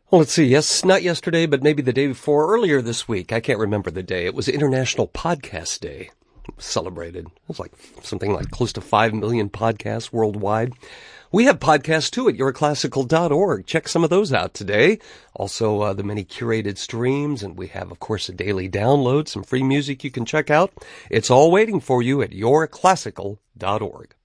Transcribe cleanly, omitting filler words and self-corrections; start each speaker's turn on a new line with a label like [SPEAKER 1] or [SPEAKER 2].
[SPEAKER 1] Well, let's see. Yes, not yesterday, but maybe the day before, earlier this week. I can't remember the day. It was International Podcast Day. It was celebrated. It was like something like close to 5 million podcasts worldwide. We have podcasts too at yourclassical.org. Check some of those out today. Also, the many curated streams, and we have, of course, a daily download, some free music you can check out. It's all waiting for you at yourclassical.org.